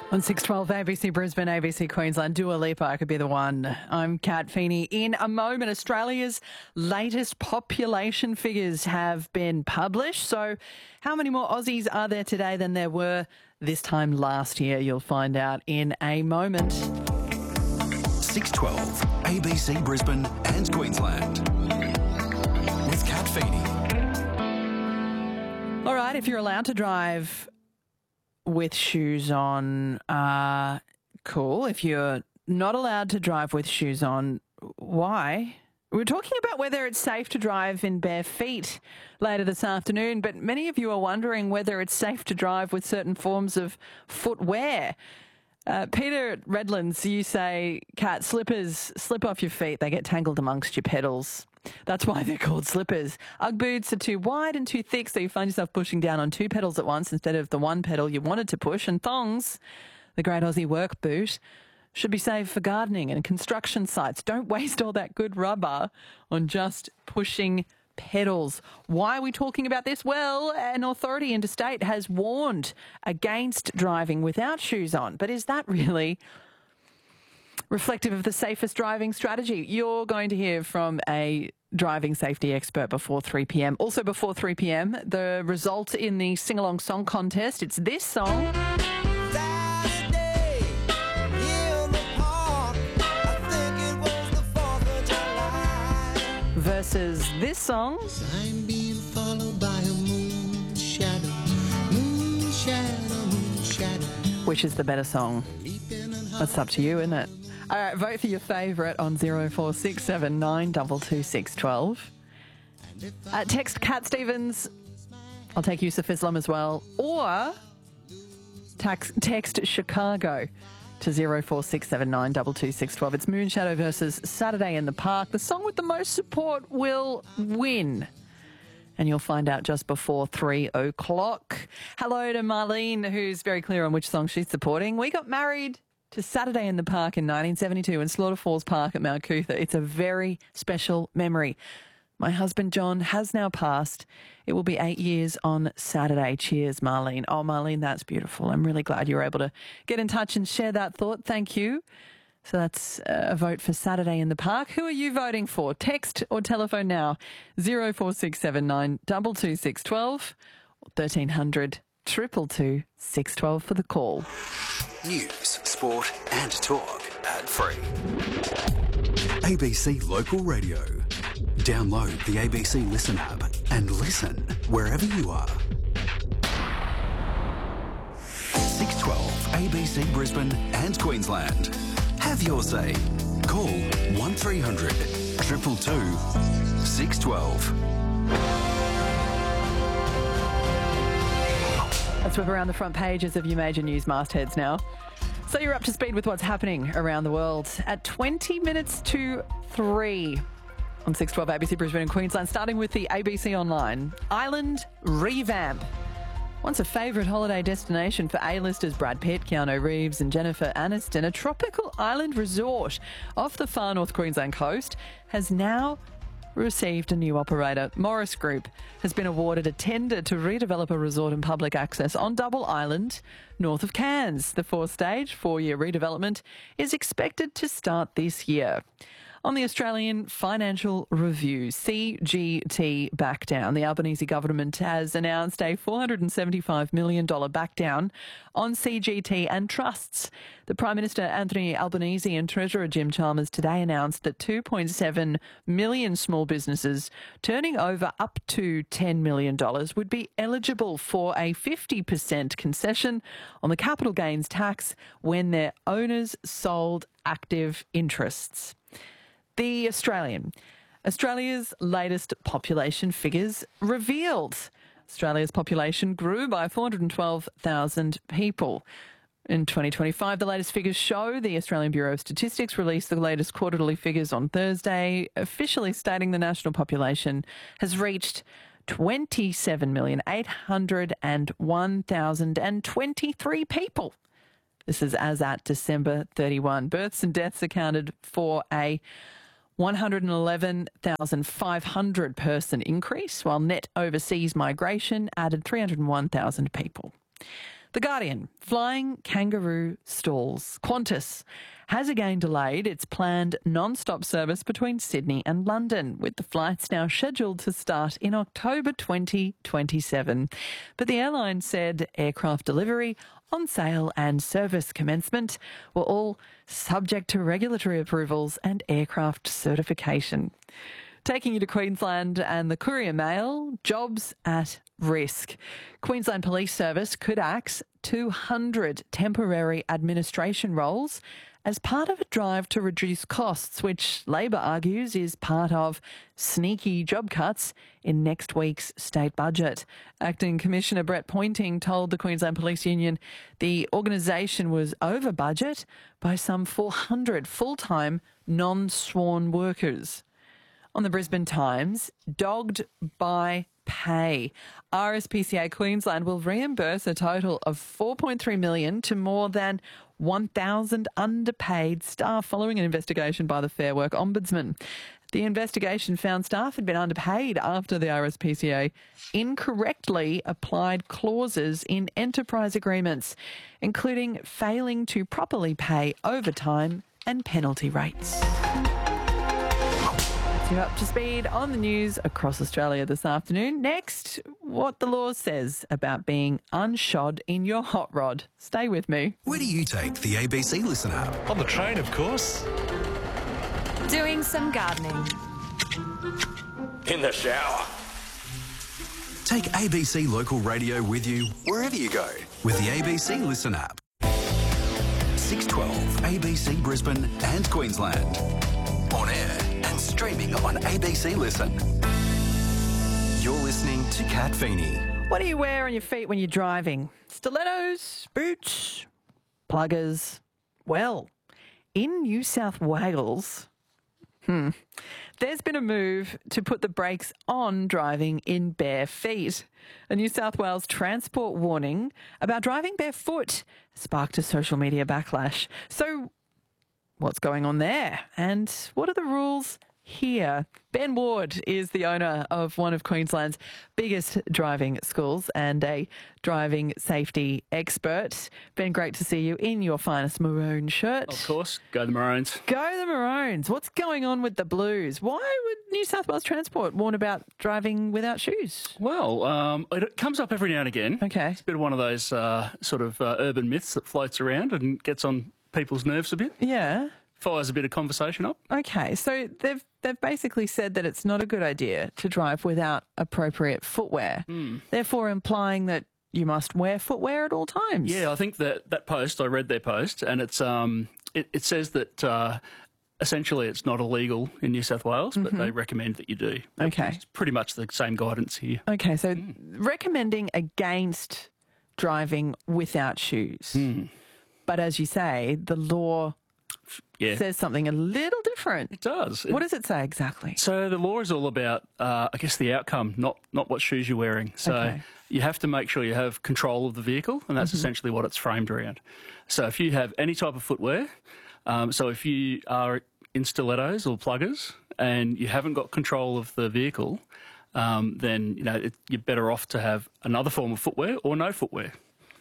On 612 ABC Brisbane, ABC Queensland, Dua Lipa could be the one. I'm Kat Feeney. In a moment, Australia's latest population figures have been published. So how many more Aussies are there today than there were this time last year? You'll find out in a moment. 612 ABC Brisbane and Queensland with Kat Feeney. All right, if you're allowed to drive with shoes on, cool. If you're not allowed to drive with shoes on, why? We're talking about whether it's safe to drive in bare feet later this afternoon, but many of you are wondering whether it's safe to drive with certain forms of footwear. Peter at Redlands, you say, Kat, slippers slip off your feet. They get tangled amongst your pedals. That's why they're called slippers. Ugg boots are too wide and too thick, so you find yourself pushing down on two pedals at once instead of the one pedal you wanted to push. And thongs, the great Aussie work boot, should be saved for gardening and construction sites. Don't waste all that good rubber on just pushing pedals. Why are we talking about this? Well, an authority interstate has warned against driving without shoes on. But is that really reflective of the safest driving strategy? You're going to hear from a driving safety expert before 3 p.m. Also before 3 p.m, the result in the sing-along song contest. It's this song. Versus this song. I'm being followed by a moon shadow, moon shadow, moon shadow. Which is the better song? That's up to you, isn't it? All right, vote for your favourite on 0467 922 612. Text Cat Stevens. I'll take Yusuf Islam as well. Or text Chicago to 0467 922 612. It's Moonshadow versus Saturday in the Park. The song with the most support will win. And you'll find out just before 3 o'clock. Hello to Marlene, who's very clear on which song she's supporting. We got married to Saturday in the Park in 1972 in Slaughter Falls Park at Mount Cootha. It's a very special memory. My husband, John, has now passed. It will be 8 years on Saturday. Cheers, Marlene. Oh, Marlene, that's beautiful. I'm really glad you were able to get in touch and share that thought. Thank you. So that's a vote for Saturday in the Park. Who are you voting for? Text or telephone now. 0467 922 612 or 1300 222 612 for the call. News, sport and talk ad free. ABC Local Radio. Download the ABC Listen app and listen wherever you are. 612 ABC Brisbane and Queensland. Have your say. Call 1300 222 612. Let's whip around the front pages of your major news mastheads now. So you're up to speed with what's happening around the world at 20 minutes to 3 on 612 ABC Brisbane and Queensland, starting with the ABC Online. Island revamp. Once a favourite holiday destination for A-listers Brad Pitt, Keanu Reeves and Jennifer Aniston, a tropical island resort off the far North Queensland coast has now received a new operator. Morris Group has been awarded a tender to redevelop a resort and public access on Double Island, north of Cairns. The four-stage, four-year redevelopment is expected to start this year. On the Australian Financial Review, CGT back down. The Albanese government has announced a $475 million back down on CGT and trusts. The Prime Minister Anthony Albanese and Treasurer Jim Chalmers today announced that 2.7 million small businesses turning over up to $10 million would be eligible for a 50% concession on the capital gains tax when their owners sold active interests. The Australian. Australia's latest population figures revealed. Australia's population grew by 412,000 people. In 2025, the latest figures show the Australian Bureau of Statistics released the latest quarterly figures on Thursday, officially stating the national population has reached 27,801,023 people. This is as at December 31. Births and deaths accounted for a 111,500 person increase, while net overseas migration added 301,000 people. The Guardian, flying kangaroo stalls. Qantas has again delayed its planned non-stop service between Sydney and London, with the flights now scheduled to start in October 2027. But the airline said aircraft delivery, on sale and service commencement were all subject to regulatory approvals and aircraft certification. Taking you to Queensland and the Courier Mail, jobs at risk. Queensland Police Service could axe 200 temporary administration roles as part of a drive to reduce costs, which Labor argues is part of sneaky job cuts in next week's state budget. Acting Commissioner Brett Pointing told the Queensland Police Union the organisation was over budget by some 400 full-time non-sworn workers. On the Brisbane Times, dogged by pay. RSPCA Queensland will reimburse a total of $4.3 million to more than 1,000 underpaid staff following an investigation by the Fair Work Ombudsman. The investigation found staff had been underpaid after the RSPCA incorrectly applied clauses in enterprise agreements, including failing to properly pay overtime and penalty rates. You're up to speed on the news across Australia this afternoon. Next, what the law says about being unshod in your hot rod. Stay with me. Where do you take the ABC Listen app? On the train, of course. Doing some gardening. In the shower. Take ABC Local Radio with you wherever you go with the ABC Listen app. 612 ABC Brisbane and Queensland. On air and streaming on ABC Listen. You're listening to Kat Feeney. What do you wear on your feet when you're driving? Stilettos, boots, pluggers? Well, in New South Wales, there's been a move to put the brakes on driving in bare feet. A New South Wales transport warning about driving barefoot sparked a social media backlash. So, what's going on there? And what are the rules here? Ben Ward is the owner of one of Queensland's biggest driving schools and a driving safety expert. Ben, great to see you in your finest maroon shirt. Of course, go the Maroons. Go the Maroons. What's going on with the Blues? Why would New South Wales Transport warn about driving without shoes? Well, it comes up every now and again. Okay. It's a bit of one of those sort of urban myths that floats around and gets on people's nerves a bit. Yeah. Fires a bit of conversation up. Okay, so they've basically said that it's not a good idea to drive without appropriate footwear, therefore implying that you must wear footwear at all times. Yeah, I think that post, I read their post, and it's it says that essentially it's not illegal in New South Wales, but they recommend that you do. Okay. It's pretty much the same guidance here. Okay, so recommending against driving without shoes. But as you say, the law says something a little different. It does. What does it say exactly? So the law is all about, I guess, the outcome, not what shoes you're wearing. So you have to make sure you have control of the vehicle, and that's essentially what it's framed around. So if you have any type of footwear, so if you are in stilettos or pluggers and you haven't got control of the vehicle, then you're better off to have another form of footwear or no footwear.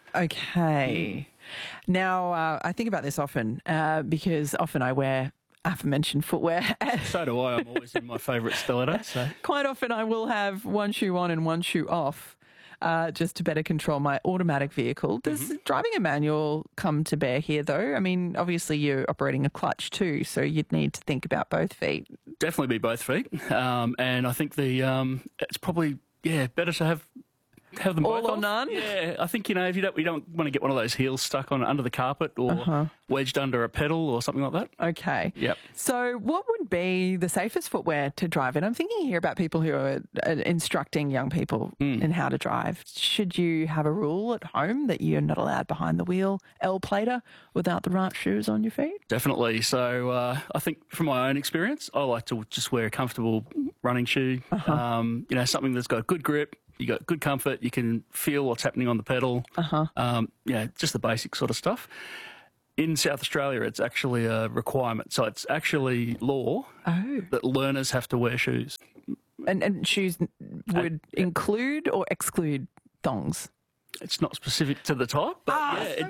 Okay. Now, I think about this often because often I wear aforementioned footwear. So do I. I'm always in my favourite stiletto. So. Quite often I will have one shoe on and one shoe off just to better control my automatic vehicle. Does driving a manual come to bear here, though? I mean, obviously you're operating a clutch too, so you'd need to think about both feet. Definitely be both feet. And I think it's probably, better to have them both all or off. none? Yeah, I think, if you don't want to get one of those heels stuck on under the carpet or wedged under a pedal or something like that. Okay. Yep. So what would be the safest footwear to drive in? I'm thinking here about people who are instructing young people in how to drive. Should you have a rule at home that you're not allowed behind the wheel, L-plater, without the right shoes on your feet? Definitely. So I think from my own experience, I like to just wear a comfortable running shoe, something that's got good grip. You got good comfort. You can feel what's happening on the pedal. Just the basic sort of stuff. In South Australia, it's actually a requirement. So it's actually law that learners have to wear shoes. And shoes would include or exclude thongs? It's not specific to the type, but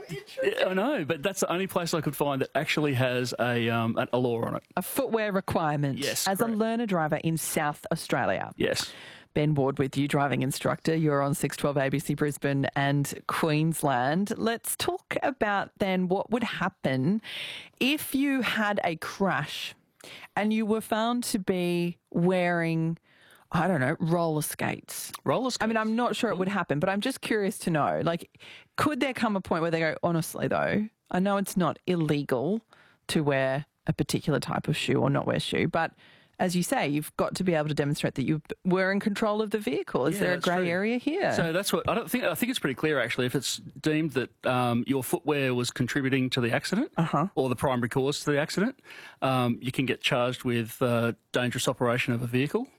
I know. But that's the only place I could find that actually has a law on it. A footwear requirement. Yes, as correct. a learner driver in South Australia. Yes. Ben Ward with you, driving instructor. You're on 612 ABC Brisbane and Queensland. Let's talk about then what would happen if you had a crash and you were found to be wearing, I don't know, roller skates. Roller skates? I mean, I'm not sure it would happen, but I'm just curious to know, like, could there come a point where they go, honestly, though, I know it's not illegal to wear a particular type of shoe or not wear shoe, but as you say, you've got to be able to demonstrate that you were in control of the vehicle. Is there a grey area here? So that's what I think it's pretty clear actually. If it's deemed that your footwear was contributing to the accident or the primary cause to the accident, you can get charged with dangerous operation of a vehicle.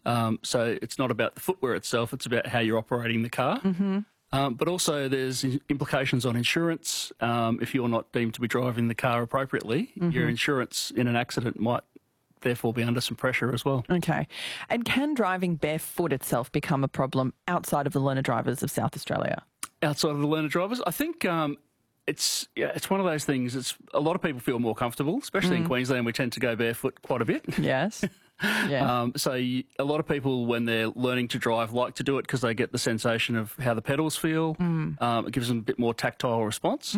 So it's not about the footwear itself; it's about how you're operating the car. But also there's implications on insurance. If you're not deemed to be driving the car appropriately, your insurance in an accident might therefore be under some pressure as well. Okay. And can driving barefoot itself become a problem outside of the learner drivers of South Australia? Outside of the learner drivers, I think it's one of those things. It's a lot of people feel more comfortable, especially in Queensland. We tend to go barefoot quite a bit. Yes. Yeah. A lot of people, when they're learning to drive, like to do it because they get the sensation of how the pedals feel. It gives them a bit more tactile response.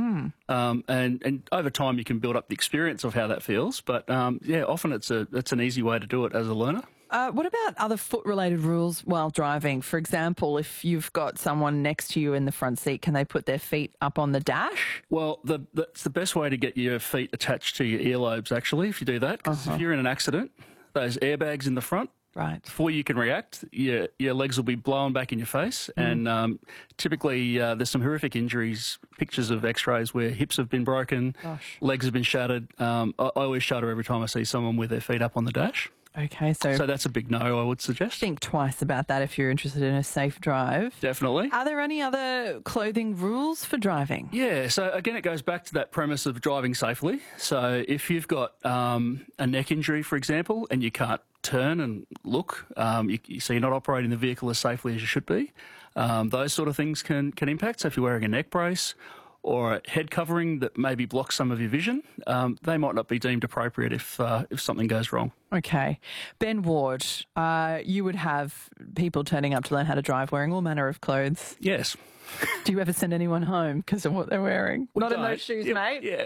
And over time, you can build up the experience of how that feels. But often it's an easy way to do it as a learner. What about other foot-related rules while driving? For example, if you've got someone next to you in the front seat, can they put their feet up on the dash? Well, that's the best way to get your feet attached to your earlobes, actually, if you do that. Because if you're in an accident, those airbags in the front, right, before you can react, your legs will be blown back in your face. And typically there's some horrific injuries, pictures of x-rays where hips have been broken, legs have been shattered. I always shudder every time I see someone with their feet up on the dash. Okay, so that's a big no, I would suggest. Think twice about that if you're interested in a safe drive. Definitely. Are there any other clothing rules for driving? Yeah, so again, it goes back to that premise of driving safely. So if you've got a neck injury, for example, and you can't turn and look, so you're not operating the vehicle as safely as you should be, those sort of things can impact. So if you're wearing a neck brace or a head covering that maybe blocks some of your vision, they might not be deemed appropriate if something goes wrong. Okay. Ben Ward, you would have people turning up to learn how to drive wearing all manner of clothes. Yes. Do you ever send anyone home because of what they're wearing? Not in those shoes, mate. Yeah,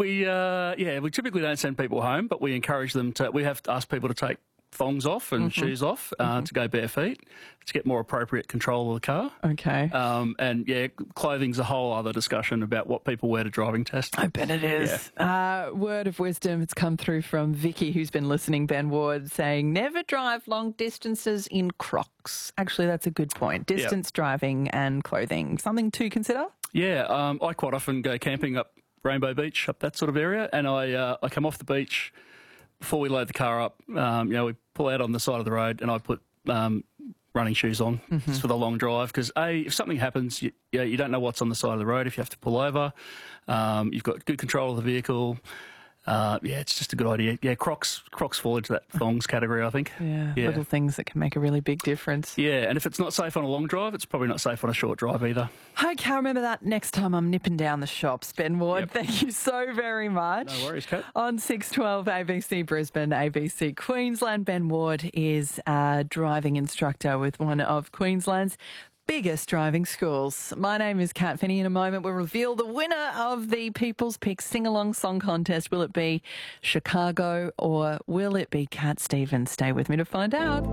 we typically don't send people home, but we encourage them to. We have asked people to take thongs off and shoes off to go bare feet to get more appropriate control of the car. Okay. Clothing's a whole other discussion about what people wear to driving tests. I bet it is. Yeah. Word of wisdom, it's come through from Vicky, who's been listening, Ben Ward, saying never drive long distances in Crocs. Actually, that's a good point. Distance driving and clothing, something to consider? Yeah, I quite often go camping up Rainbow Beach, up that sort of area, and I come off the beach. Before we load the car up, we pull out on the side of the road and I put running shoes on just for the long drive because, if something happens, you don't know what's on the side of the road if you have to pull over. You've got good control of the vehicle. It's just a good idea. Yeah, Crocs fall into that thongs category, I think. Yeah, little things that can make a really big difference. Yeah, and if it's not safe on a long drive, it's probably not safe on a short drive either. Okay, I'll remember that next time I'm nipping down the shops, Ben Ward. Yep. Thank you so very much. No worries, Kat. On 612 ABC Brisbane, ABC Queensland, Ben Ward is a driving instructor with one of Queensland's biggest driving schools. My name is Kat Finney. In a moment, we'll reveal the winner of the People's Pick Sing-Along Song Contest. Will it be Chicago or will it be Cat Stevens? Stay with me to find out.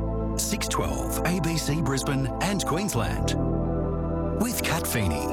612 ABC Brisbane and Queensland with Kat Feeney.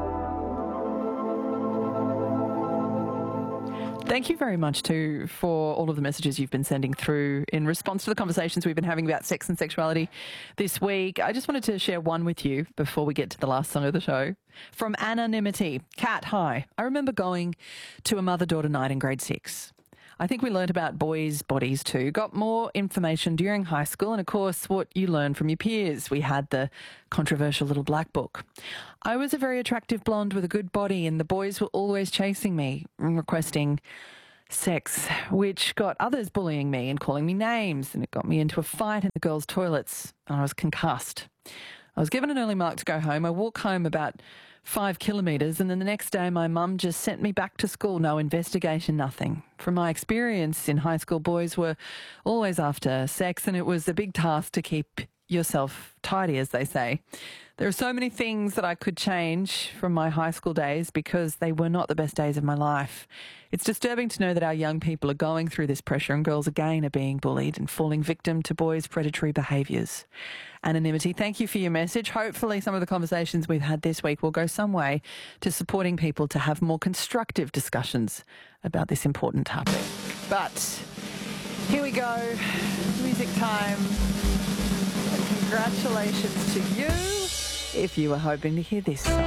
Thank you very much, too, for all of the messages you've been sending through in response to the conversations we've been having about sex and sexuality this week. I just wanted to share one with you before we get to the last song of the show. From Anonymity. Kat, hi. I remember going to a mother-daughter night in grade 6. I think we learnt about boys' bodies too, got more information during high school and, of course, what you learn from your peers. We had the controversial little black book. I was a very attractive blonde with a good body and the boys were always chasing me and requesting sex, which got others bullying me and calling me names, and it got me into a fight in the girls' toilets and I was concussed. I was given an early mark to go home. I walk home about 5 kilometres, and then the next day my mum just sent me back to school. No investigation, nothing. From my experience in high school, boys were always after sex, and it was a big task to keep yourself tidy, as they say. There are so many things that I could change from my high school days because they were not the best days of my life. It's disturbing to know that our young people are going through this pressure, and girls again are being bullied and falling victim to boys' predatory behaviours. Anonymity, thank you for your message. Hopefully some of the conversations we've had this week will go some way to supporting people to have more constructive discussions about this important topic. But here we go, music time. Congratulations to you if you were hoping to hear this song.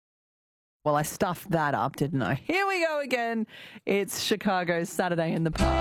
Well, I stuffed that up, didn't I? Here we go again. It's Chicago's Saturday in the Park.